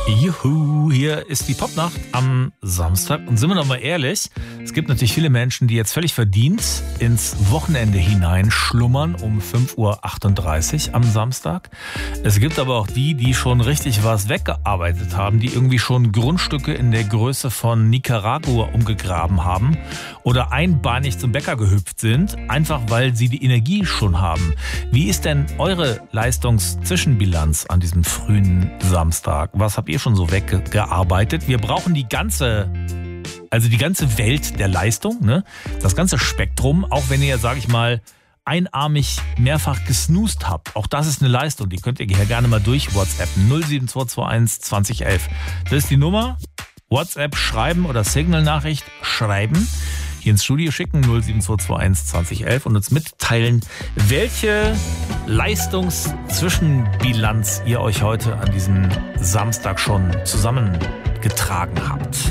Juhu, hier ist die Popnacht am Samstag. Und sind wir doch mal ehrlich, es gibt natürlich viele Menschen, die jetzt völlig verdient ins Wochenende hinein schlummern um 5:38 Uhr am Samstag. Es gibt aber auch die schon richtig was weggearbeitet haben, die irgendwie schon Grundstücke in der Größe von Nicaragua umgegraben haben oder einbeinig zum Bäcker gehüpft sind, einfach weil sie die Energie schon haben. Wie ist denn eure Leistungszwischenbilanz an diesem frühen Samstag? Was habt ihr schon so weggearbeitet? Wir brauchen die ganze Welt der Leistung, ne? Das ganze Spektrum, auch wenn ihr, sag ich mal, einarmig mehrfach gesnoost habt. Auch das ist eine Leistung, die könnt ihr hier gerne mal durch WhatsAppen. 07221 2011. Das ist die Nummer. WhatsApp schreiben oder Signal-Nachricht schreiben. Hier ins Studio schicken, 07221 2011 und uns mitteilen, welche Leistungszwischenbilanz ihr euch heute an diesem Samstag schon zusammengetragen habt.